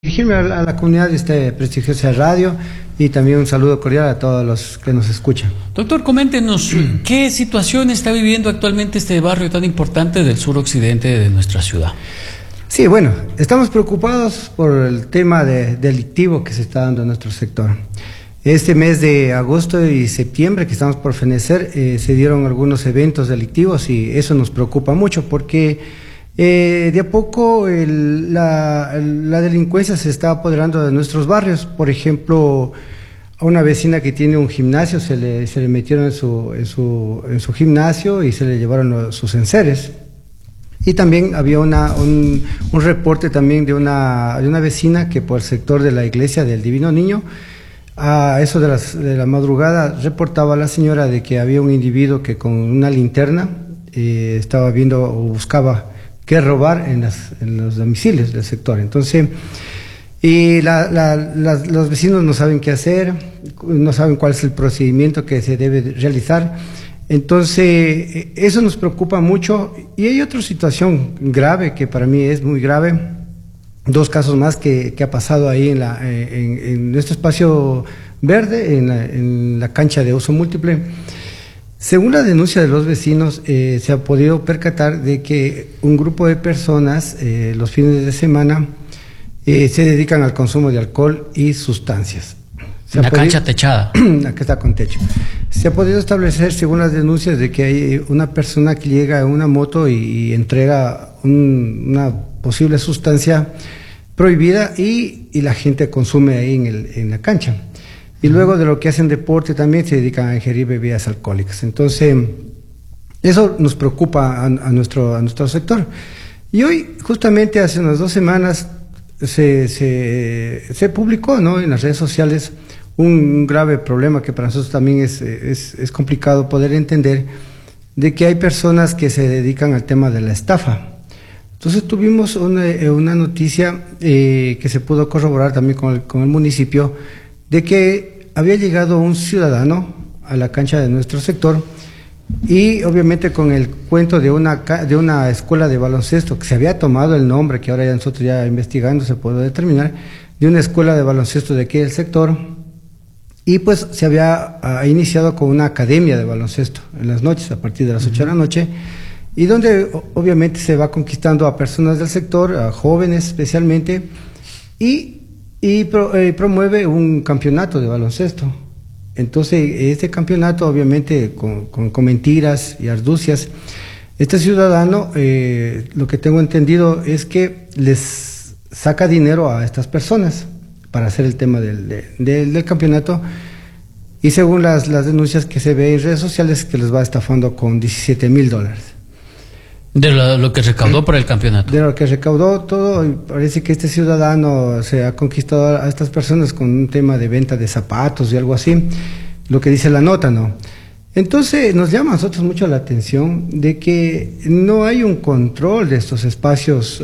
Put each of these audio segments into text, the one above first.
Dirigirme a la comunidad de esta prestigiosa radio y también un saludo cordial a todos los que nos escuchan. Doctor, coméntenos, ¿qué situación está viviendo actualmente este barrio tan importante del suroccidente de nuestra ciudad? Sí, bueno, estamos preocupados por el tema delictivo que se está dando en nuestro sector. Este mes de agosto y septiembre que estamos por fenecer, se dieron algunos eventos delictivos y eso nos preocupa mucho porque de a poco la delincuencia se está apoderando de nuestros barrios. Por ejemplo, a una vecina que tiene un gimnasio se le metieron en su gimnasio y se le llevaron sus enseres. Y también había un reporte también de una vecina que por el sector de la iglesia del Divino Niño, a eso de la madrugada, reportaba a la señora de que había un individuo que con una linterna estaba viendo o buscaba qué robar en los domicilios del sector. Entonces, los vecinos no saben qué hacer, no saben cuál es el procedimiento que se debe realizar. Entonces, eso nos preocupa mucho. Y hay otra situación grave que para mí es muy grave. Dos casos más que ha pasado ahí en nuestro espacio verde, en la cancha de uso múltiple. Según la denuncia de los vecinos, se ha podido percatar de que un grupo de personas los fines de semana se dedican al consumo de alcohol y sustancias. Una cancha techada. La que está con techo. Se ha podido establecer, según las denuncias, de que hay una persona que llega en una moto y entrega una posible sustancia prohibida y la gente consume ahí en la cancha. Y luego de lo que hacen deporte también se dedican a ingerir bebidas alcohólicas. Entonces, eso nos preocupa a nuestro sector. Y hoy, justamente hace unas 2 semanas, se publicó, ¿no?, en las redes sociales un grave problema que para nosotros también es complicado poder entender, de que hay personas que se dedican al tema de la estafa. Entonces tuvimos una noticia que se pudo corroborar también con el municipio, de que había llegado un ciudadano a la cancha de nuestro sector y obviamente con el cuento de una escuela de baloncesto que se había tomado el nombre, que ahora ya nosotros ya investigando se pudo determinar, de una escuela de baloncesto de aquí del sector, y pues se había iniciado con una academia de baloncesto en las noches, a partir de las 8 de la noche, y donde obviamente se va conquistando a personas del sector, a jóvenes especialmente, y promueve un campeonato de baloncesto. Entonces, este campeonato, obviamente, con mentiras y arducias, este ciudadano, lo que tengo entendido es que les saca dinero a estas personas para hacer el tema del campeonato, y según las denuncias que se ve en redes sociales, que les va estafando con $17,000. De lo que recaudó por el campeonato. De lo que recaudó todo, y parece que este ciudadano se ha conquistado a estas personas con un tema de venta de zapatos y algo así, lo que dice la nota, ¿no? Entonces nos llama a nosotros mucho la atención de que no hay un control de estos espacios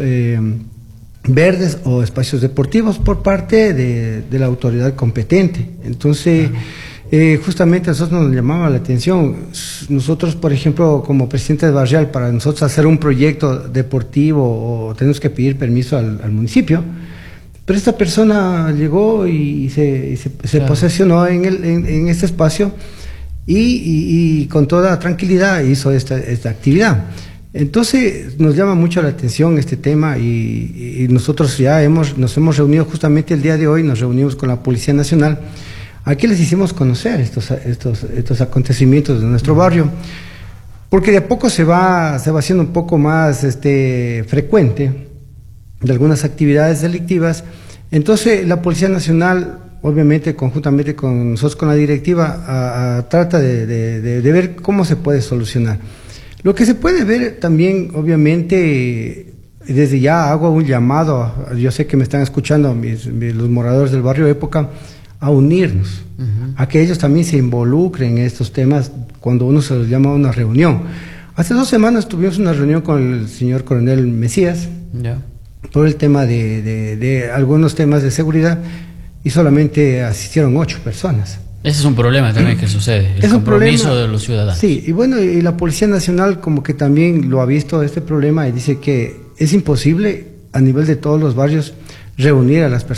verdes o espacios deportivos por parte de la autoridad competente. Entonces, justamente a nosotros nos llamaba la atención. Nosotros, por ejemplo, como presidente de barrial, para nosotros hacer un proyecto deportivo, o tenemos que pedir permiso al municipio, pero esta persona llegó y se claro, posesionó en este espacio y con toda tranquilidad hizo esta actividad. Entonces nos llama mucho la atención este tema y nosotros ya nos hemos reunido justamente el día de hoy, nos reunimos con la Policía Nacional. Aquí les hicimos conocer estos acontecimientos de nuestro barrio, porque de a poco se va haciendo un poco más frecuente de algunas actividades delictivas. Entonces la Policía Nacional, obviamente conjuntamente con nosotros, con la directiva, trata de ver cómo se puede solucionar. Lo que se puede ver también, obviamente, desde ya hago un llamado, yo sé que me están escuchando los moradores del barrio Época, a unirnos, a que ellos también se involucren en estos temas cuando uno se los llama a una reunión. Hace 2 semanas tuvimos una reunión con el señor coronel Mesías, por el tema de algunos temas de seguridad, y solamente asistieron 8 personas. Ese es un problema también que sucede, el compromiso de los ciudadanos. Sí, y bueno, y la Policía Nacional como que también lo ha visto este problema y dice que es imposible a nivel de todos los barrios reunir a las personas